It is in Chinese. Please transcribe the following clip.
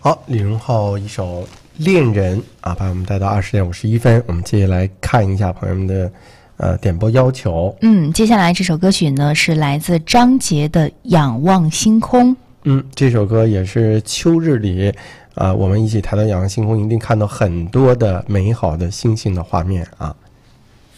好，李荣浩一首《恋人》啊，把我们带到20:51。我们接下来看一下朋友们的点播要求。 接下来这首歌曲呢是来自张杰的《仰望星空》。 这首歌也是秋日里我们一起抬头仰望星空，一定看到很多的美好的星星的画面啊。